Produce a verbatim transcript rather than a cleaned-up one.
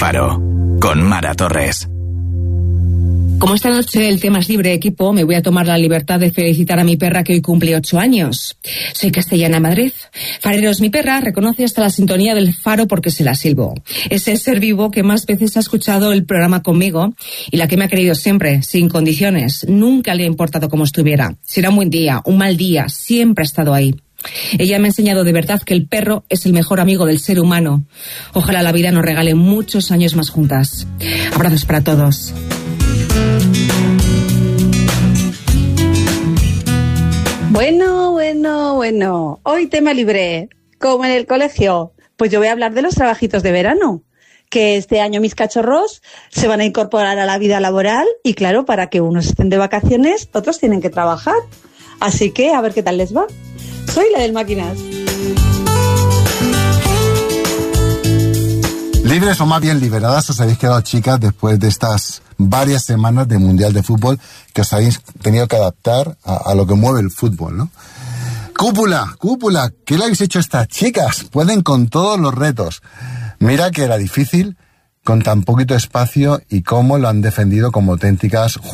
Faro, con Mara Torres. Como esta noche el tema es libre, equipo, me voy a tomar la libertad de felicitar a mi perra que hoy cumple ocho años. Soy Castellana Madrid. Fareros, mi perra reconoce hasta la sintonía del Faro porque se la silbo. Es el ser vivo que más veces ha escuchado el programa conmigo y la que me ha querido siempre, sin condiciones. Nunca le ha importado cómo estuviera. Si era un buen día, un mal día, siempre ha estado ahí. Ella me ha enseñado de verdad que el perro es el mejor amigo del ser humano. Ojalá la vida nos regale muchos años más juntas. Abrazos para todos. Bueno, bueno, bueno. Hoy tema libre, como en el colegio. Pues yo voy a hablar de los trabajitos de verano, que este año mis cachorros se van a incorporar a la vida laboral y claro, para que unos estén de vacaciones, otros tienen que trabajar. Así que a ver qué tal les va. Soy la del Máquinas. Libres o más bien liberadas os habéis quedado, chicas, después de estas varias semanas de Mundial de Fútbol que os habéis tenido que adaptar a, a lo que mueve el fútbol, ¿no? Cúpula, cúpula, ¿qué le habéis hecho a estas chicas? Pueden con todos los retos. Mira que era difícil con tan poquito espacio y cómo lo han defendido como auténticas